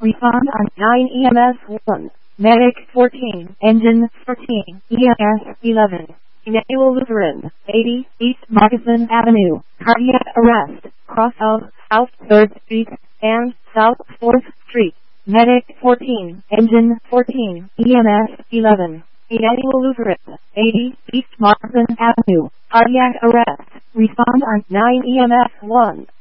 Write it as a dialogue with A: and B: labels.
A: respond on 9 EMS 1. Medic 14, engine 13, EMS 11. Emmanuel Lutheran, 80, East Moccasin Avenue, cardiac arrest, cross of South 3rd Street and South 4th Street. Medic 14, engine 14, EMS 11. Emmanuel Lutheran, 80, East Moccasin Avenue, cardiac arrest, respond on 9 EMS 1.